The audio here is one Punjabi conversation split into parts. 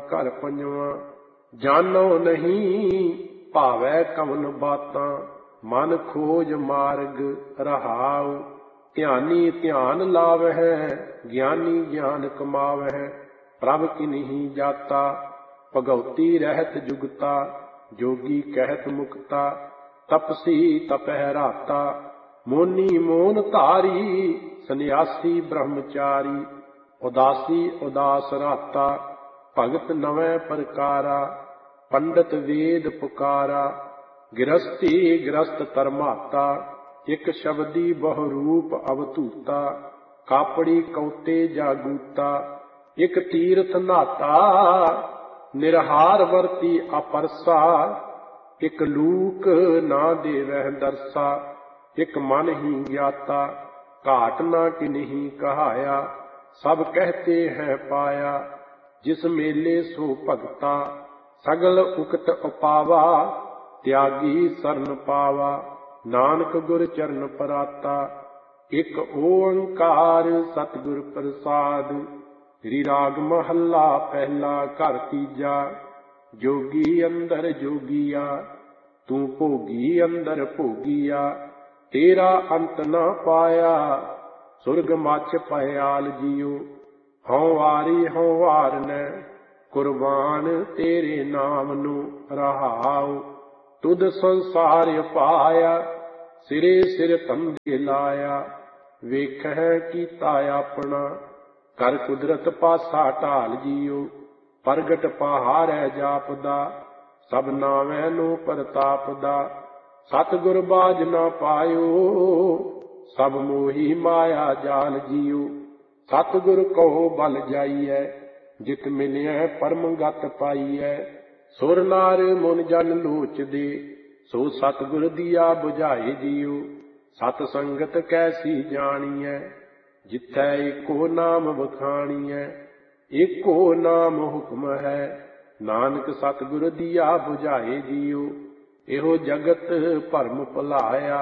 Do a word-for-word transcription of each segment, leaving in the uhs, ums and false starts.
ਘਰ ਪੰਜਵਾਂ। ਜਾਨੋ ਨਹੀਂ ਭਾਵੈ ਕਵਨ ਬਾਤਾਂ, ਮਨ ਖੋਜ ਮਾਰਗ ਰਹਾਉ। ਧਿਆਨੀ ਧਿਆਨ ਲਾਵਹਿ, ਗਿਆਨੀ ਗਿਆਨ ਕਮਾਵਹਿ। ਪ੍ਰਭ ਕਿਨਹੀ ਜਾਤਾ, ਭਗਉਤੀ ਰਹਿਤ ਜੁਗਤਾ। ਜੋਗੀ ਕਹਿਤ ਮੁਕਤਾ, ਤਪਸੀ ਤਪਹਿ ਰਾਤਾ। ਮੋਨੀ ਮੋਨ ਧਾਰੀ, ਸੰਨਿਆਸੀ ਬ੍ਰਹਮਚਾਰੀ। ਉਦਾਸੀ ਉਦਾਸ ਰਾਤਾ, ਭਗਤ ਨਵੇਂ ਪ੍ਰਕਾਰਾ। ਪੰਡਤ ਵੇਦ ਪੁਕਾਰਾ, ਗਿਰਸਤੀ ਗਿਰਸਤ ਧਰਮਾਤਾ। ਇਕ ਸ਼ਬਦੀ ਬਹੁ ਰੂਪ ਅਵਧੂਤਾ, ਕਾਪੜੀ ਕਉਤੇ ਜਾਗੂਤਾ। ਇਕ ਤੀਰਥ ਨਾਤਾ, ਨਿਰਹਾਰ ਵਰਤੀ ਅਪਰਸਾ। ਇਕ ਲੂਕ ਨਾ ਦੇਵਹਿ ਦਰਸਾ, ਇਕ ਮਨ ਹੀ ਗਿਆਤਾ। ਘਾਟ ਨਾ ਕਿਨਹੀ ਕਹਾਇਆ, ਸਭ ਕਹਿਤੇ ਹੈ ਪਾਇਆ। ਜਿਸ ਮੇਲੇ ਸੋ ਭਗਤਾ, ਸਗਲ ਉਕਤ ਉਪਾਵਾ। ਤਿਆਗੀ ਸਰਨ ਪਾਵਾ, ਨਾਨਕ ਗੁਰ ਚਰਨ ਪਰਾਤਾ। ਇਕ ਓੰਕਾਰ ਸਤਿਗੁਰ ਪ੍ਰਸਾਦ, ਸ੍ਰੀ ਰਾਗ ਮਹੱਲਾ ਪਹਿਲਾ ਘਰ ਤੀਜਾ। ਜੋਗੀ ਅੰਦਰ ਜੋਗੀਆ, ਤੂੰ ਭੋਗੀ ਅੰਦਰ ਭੋਗੀਆ। ਤੇਰਾ ਅੰਤ ਨਾ ਪਾਇਆ, ਸੁਰਗ ਮੱਚ ਭਇਆਲ ਜੀਉ। ਹਉ ਵਾਰੀ ਹਉ ਵਾਰਨੈ, ਕੁਰਬਾਨ ਤੇਰੇ ਨਾਮ ਨੂੰ ਰਹਾਉ। ਤੁਧ ਸੰਸਾਰ ਪਾਇਆ, ਸਿਰੇ ਸਿਰ ਧੰਦੇ ਲਾਇਆ। ਵੇਖਹਿ ਕੀਤਾ ਆਪਣਾ, ਕਰ ਕੁਦਰਤ ਪਾਸਾ ਢਾਲ ਜੀਉ। ਪ੍ਰਗਟ ਪਹਾੜੈ ਜਾਪਦਾ, ਸਭ ਨਾਵੈ ਨੂੰ ਪ੍ਰਤਾਪਦਾ। ਸਤਿਗੁਰ ਬਾਝ ਨਾ ਪਾਇਓ, ਸਭ ਮੋਹੀ ਮਾਇਆ ਜਾਲ ਜੀਉ। ਸਤਿਗੁਰ ਕਉ ਬਲ ਜਾਈਐ, ਜਿਤ ਮਿਲਿਐ ਪਰਮ ਗਤ ਪਾਈਐ। ਸੁਰ ਨਾਰ ਮੁਨ ਜਨ ਲੋਚਦੇ, ਸੋ ਸਤਿਗੁਰ ਦੀਆ ਬੁਝਾਏ ਜੀਉ। ਸਤ ਸੰਗਤ ਕੈਸੀ ਜਾਣੀਐ, ਜਿਥੈ ਏਕੋ ਨਾਮ ਵਖਾਣੀਐ। ਏਕੋ ਨਾਮ ਹੁਕਮ ਹੈ, ਨਾਨਕ ਸਤਿਗੁਰ ਦੀਆ ਬੁਝਾਏ ਜੀਉ। ਇਹੋ ਜਗਤ ਭਰਮ ਭੁਲਾਇਆ,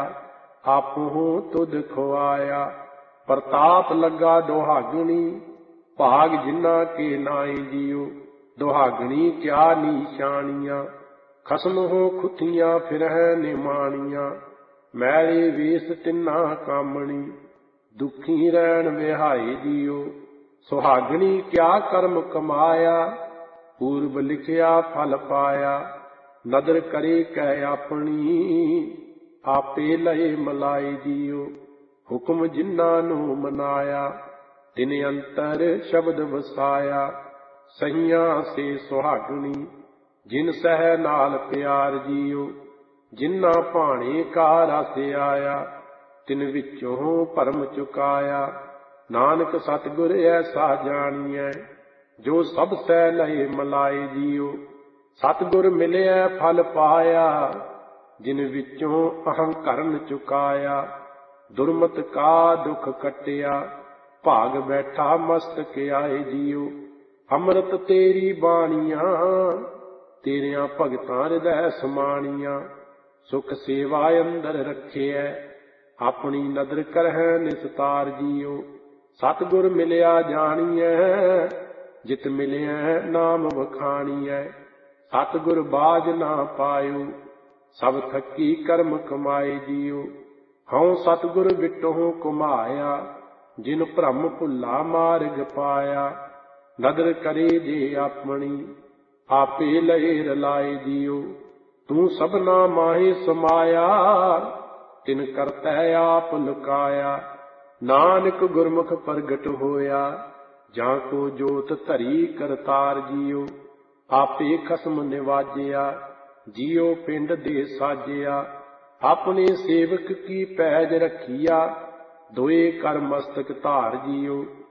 ਆਪਹੁ ਤੁਧ ਖੁਆਇਆ। ਪ੍ਰਤਾਪ ਲੱਗਾ ਦੁਹਾਗਣੀ, ਭਾਗ ਜਿਨ੍ਹਾਂ ਕੇ ਨਾਏ ਜੀਉ। ਦੁਹਾਗਣੀ ਕਿਆ ਨੀਸ਼ਾਨੀਆਂ, ਖਸਮ ਹੋ ਖੁੱਥੀਆਂ ਫਿਰਹਿ ਨਿਮਾਣੀਆਂ। ਮੈਲੇ ਵੇਸ ਤਿੰਨਾ ਕਾਮਣੀ, ਦੁਖੀ ਰਹਿਣ ਵਿਹਾਏ ਜੀਉ। ਸੁਹਾਗਣੀ ਕਿਆ ਕਰਮ ਕਮਾਇਆ, ਪੂਰਬ ਲਿਖਿਆ ਫਲ ਪਾਇਆ। ਨਦਰ ਕਰੇ ਕਹਿ ਆਪਣੀ, ਆਪੇ ਲਏ ਮਲਾਏ ਜੀਉ। ਹੁਕਮ ਜਿਨ੍ਹਾਂ ਨੂੰ ਮਨਾਇਆ, ਤਿਨ ਅੰਤਰ ਸ਼ਬਦ ਵਸਾਇਆ। ਸਹੀਆਂ ਸੇ ਸੁਹਾਗਣੀ, ਜਿਨ ਸਹਿ ਨਾਲ ਪਿਆਰ ਜੀਉ। ਜਿਨ੍ਹਾਂ ਭਾਣੇ ਕਾ ਰਸ ਆਇਆ, ਤਿਨ ਵਿੱਚੋਂ ਭਰਮ ਚੁਕਾਇਆ। ਨਾਨਕ ਸਤਿਗੁਰ ਐਸਾ ਜਾਣੀਐ, ਜੋ ਸਭ ਸਹਿ ਲਏ ਮਲਾਏ ਜੀਉ। ਸਤਿਗੁਰ ਮਿਲਿਆ ਫਲ ਪਾਇਆ, ਜਿਨ ਵਿੱਚੋਂ ਅਹੰਕਰਨ ਚੁਕਾਇਆ। ਦੁਰਮਤ ਕਾ ਦੁਖ ਕੱਟਿਆ, ਭਾਗ ਬੈਠਾ ਮਸਤਕ ਆਏ ਜੀਉ। ਅੰਮ੍ਰਿਤ ਤੇਰੀ ਬਾਣੀਆਂ, ਤੇਰਿਆਂ ਭਗਤਾਂ ਹਿਰਦੈ ਸਮਾਣੀਆਂ। ਸੁਖ ਸੇਵਾ ਅੰਦਰ ਰੱਖਿਐ, ਆਪਣੀ ਨਦਰ ਕਰਹਿ ਨਿਸਤਾਰ ਜੀਉ। ਸਤਿਗੁਰ ਮਿਲਿਆ ਜਾਣੀਐ, ਜਿਤ ਮਿਲਿਐ ਨਾਮ ਵਖਾਣੀਐ। ਸਤਿਗੁਰ ਬਾਝ ਨਾ ਪਾਇਓ, ਸਭ ਥੱਕੀ ਕਰਮ ਕਮਾਏ ਜੀਉ। ਹਉ ਸਤਿਗੁਰ ਵਿਟਹੁ ਘੁਮਾਇਆ, ਜਿਨ ਭ੍ਰਮ ਭੁੱਲਾ ਮਾਰਗ ਪਾਇਆ। ਨਦਰ ਕਰੇ ਜੇ ਆਪਣੀ, ਆਪੇ ਲਏ ਰਲਾਏ ਜੀਉ। ਤੂੰ ਸਭਨਾ ਮਾਹੇ ਸਮਾਇਆ, ਤਿਨ ਕਰਤੈ ਆਪ ਲੁਕਾਇਆ। ਨਾਨਕ ਗੁਰਮੁਖ ਪ੍ਰਗਟ ਹੋਇਆ, ਜਾਂ ਕੋ ਜੋਤ ਧਰੀ ਕਰਤਾਰ ਜੀਉ। ਆਪੇ ਖਸਮ ਨਿਵਾਜਿਆ, ਜੀਉ ਪਿੰਡ ਦੇ ਸਾਜਿਆ। ਆਪਣੇ ਸੇਵਕ ਕੀ ਪੈਜ ਰੱਖੀਆ, ਦੋਏ ਕਰ ਮਸਤਕ ਧਾਰ ਜੀਉ।